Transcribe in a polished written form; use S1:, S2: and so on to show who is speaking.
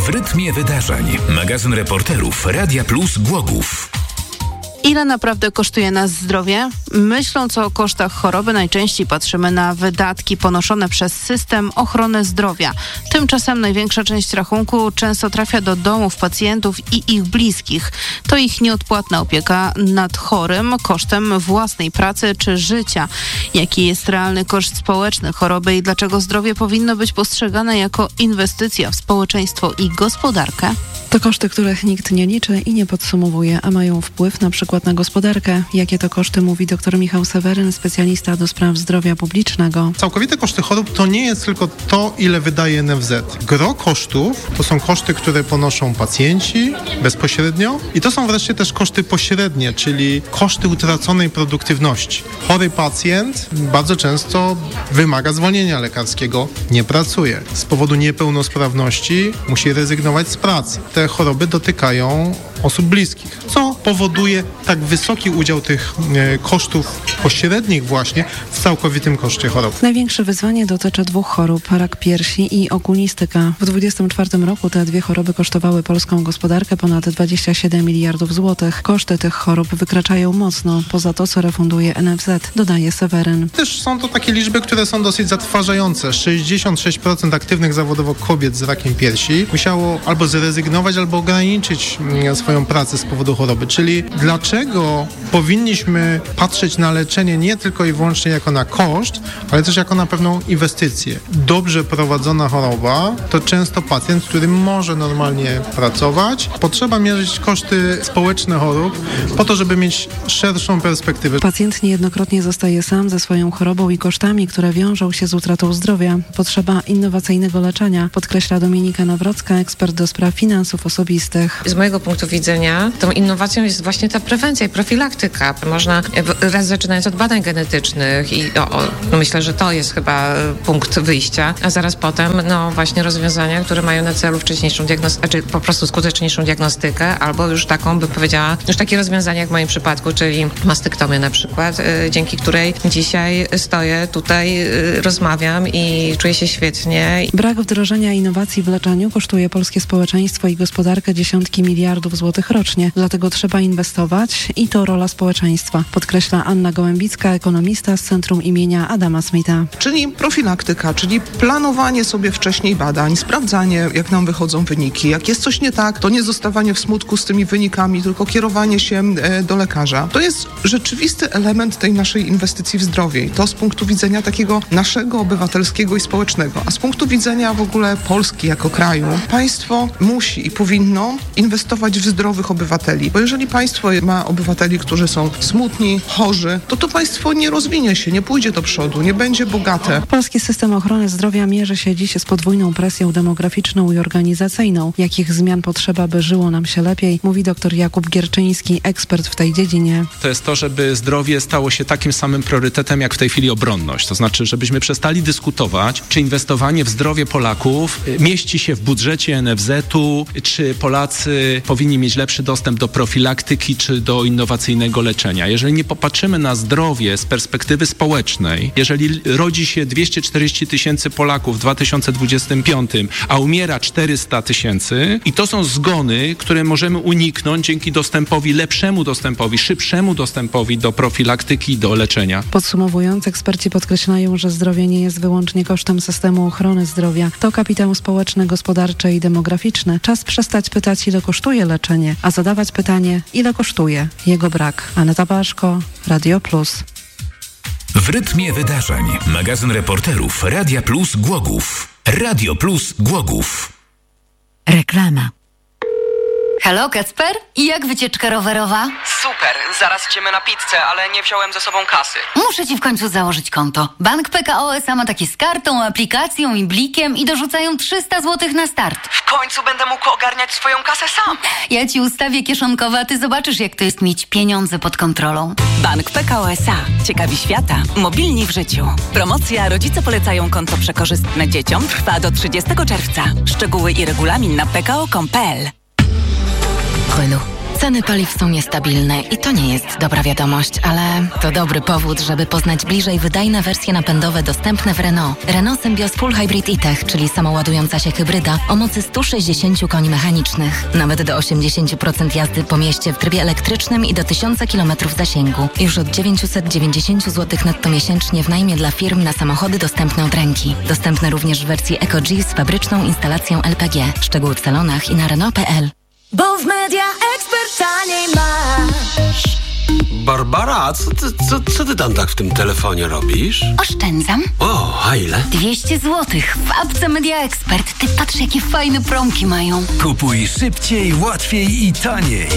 S1: W rytmie wydarzeń. Magazyn reporterów Radia Plus Głogów.
S2: Ile naprawdę kosztuje nas zdrowie? Myśląc o kosztach choroby, najczęściej patrzymy na wydatki ponoszone przez system ochrony zdrowia. Tymczasem największa część rachunku często trafia do domów pacjentów i ich bliskich. To ich nieodpłatna opieka nad chorym kosztem własnej pracy czy życia. Jaki jest realny koszt społeczny choroby i dlaczego zdrowie powinno być postrzegane jako inwestycja w społeczeństwo i gospodarkę?
S3: To koszty, których nikt nie liczy i nie podsumowuje, a mają wpływ na przykład na gospodarkę. Jakie to koszty, mówi dr Michał Seweryn, specjalista do spraw zdrowia publicznego.
S4: Całkowite koszty chorób to nie jest tylko to, ile wydaje NFZ. Gro kosztów to są koszty, które ponoszą pacjenci bezpośrednio i to są wreszcie też koszty pośrednie, czyli koszty utraconej produktywności. Chory pacjent bardzo często wymaga zwolnienia lekarskiego, nie pracuje. Z powodu niepełnosprawności musi rezygnować z pracy. Te choroby dotykają osób bliskich, co powoduje tak wysoki udział tych kosztów pośrednich właśnie w całkowitym koszcie chorób.
S3: Największe wyzwanie dotyczy dwóch chorób, rak piersi i okulistyka. W 2024 roku te dwie choroby kosztowały polską gospodarkę ponad 27 miliardów złotych. Koszty tych chorób wykraczają mocno poza to, co refunduje NFZ, dodaje Seweryn.
S4: Też są to takie liczby, które są dosyć zatrważające. 66% aktywnych zawodowo kobiet z rakiem piersi musiało albo zrezygnować, albo ograniczyć swoją pracę z powodu choroby. Czyli dlaczego powinniśmy patrzeć na leczenie nie tylko i wyłącznie jako na koszt, ale też jako na pewną inwestycję. Dobrze prowadzona choroba to często pacjent, który może normalnie pracować. Potrzeba mierzyć koszty społeczne chorób po to, żeby mieć szerszą perspektywę.
S3: Pacjent niejednokrotnie zostaje sam ze swoją chorobą i kosztami, które wiążą się z utratą zdrowia. Potrzeba innowacyjnego leczenia, podkreśla Dominika Nawrocka, ekspert do spraw finansów osobistych.
S5: Z mojego punktu widzenia tą innowacją jest właśnie ta prewencja i profilaktyka. Można raz zaczynając od badań genetycznych i myślę, że to jest chyba punkt wyjścia, a zaraz potem właśnie rozwiązania, które mają na celu wcześniejszą diagnostykę, czy po prostu skuteczniejszą diagnostykę, albo już taką, bym powiedziała, już takie rozwiązania jak w moim przypadku, czyli mastektomię na przykład, dzięki której dzisiaj stoję tutaj, rozmawiam i czuję się świetnie.
S3: Brak wdrożenia innowacji w leczeniu kosztuje polskie społeczeństwo i gospodarkę dziesiątki miliardów złotych rocznie. Dlatego trzeba inwestować i to rola społeczeństwa, podkreśla Anna Gołębicka, ekonomista z Centrum imienia Adama Smitha.
S6: Czyli profilaktyka, czyli planowanie sobie wcześniej badań, sprawdzanie, jak nam wychodzą wyniki. Jak jest coś nie tak, to nie zostawanie w smutku z tymi wynikami, tylko kierowanie się do lekarza. To jest rzeczywisty element tej naszej inwestycji w zdrowie i to z punktu widzenia takiego naszego obywatelskiego i społecznego. A z punktu widzenia w ogóle Polski jako kraju, państwo musi i powinno inwestować w zdrowych obywateli, bo jeżeli państwo ma obywateli, którzy są smutni, chorzy, to państwo nie rozwinie się, nie pójdzie do przodu, nie będzie bogate.
S3: Polski system ochrony zdrowia mierzy się dziś z podwójną presją demograficzną i organizacyjną. Jakich zmian potrzeba, by żyło nam się lepiej, mówi dr Jakub Gierczyński, ekspert w tej dziedzinie.
S7: To jest to, żeby zdrowie stało się takim samym priorytetem, jak w tej chwili obronność. To znaczy, żebyśmy przestali dyskutować, czy inwestowanie w zdrowie Polaków mieści się w budżecie NFZ-u, czy Polacy powinni mieć lepszy dostęp do profilaktyki, czy do innowacyjnego leczenia. Jeżeli nie popatrzymy na zdrowie z perspektywy społecznej, jeżeli rodzi się 240 tysięcy Polaków w 2025, a umiera 400 tysięcy i to są zgony, które możemy uniknąć dzięki lepszemu dostępowi, szybszemu dostępowi do profilaktyki i do leczenia.
S3: Podsumowując, eksperci podkreślają, że zdrowie nie jest wyłącznie kosztem systemu ochrony zdrowia. To kapitał społeczny, gospodarczy i demograficzny. Czas przestać pytać, ile kosztuje leczenie, a zadawać pytanie, ile kosztuje jego brak. Aneta Baszko, Radio Plus.
S1: W rytmie wydarzeń. Magazyn reporterów Radia Plus Głogów. Radio Plus Głogów.
S8: Reklama. Halo, Kacper? I jak wycieczka rowerowa?
S9: Super, zaraz idziemy na pizzę, ale nie wziąłem ze sobą kasy.
S8: Muszę ci w końcu założyć konto. Bank PKO SA ma takie z kartą, aplikacją i blikiem i dorzucają 300 zł na start.
S9: W końcu będę mógł ogarniać swoją kasę sam.
S8: Ja ci ustawię kieszonkowe, a ty zobaczysz, jak to jest mieć pieniądze pod kontrolą.
S10: Bank PKO SA. Ciekawi świata. Mobilni w życiu. Promocja Rodzice polecają konto przekorzystne dzieciom trwa do 30 czerwca. Szczegóły i regulamin na pko.com.pl.
S11: Renault. Ceny paliw są niestabilne i to nie jest dobra wiadomość, ale to dobry powód, żeby poznać bliżej wydajne wersje napędowe dostępne w Renault. Renault Symbioz Full Hybrid e-Tech, czyli samoładująca się hybryda o mocy 160 koni mechanicznych. Nawet do 80% jazdy po mieście w trybie elektrycznym i do 1000 km zasięgu. Już od 990 zł netto miesięcznie w najmie dla firm na samochody dostępne od ręki. Dostępne również w wersji EcoG z fabryczną instalacją LPG. Szczegóły w salonach i na Renault.pl.
S12: Bo w Media Expert taniej masz.
S13: Barbara, co ty tam tak w tym telefonie robisz?
S8: Oszczędzam.
S13: O, a ile?
S8: 200 zł w apce Media Expert. Ty patrz, jakie fajne promki mają.
S1: Kupuj szybciej, łatwiej i taniej.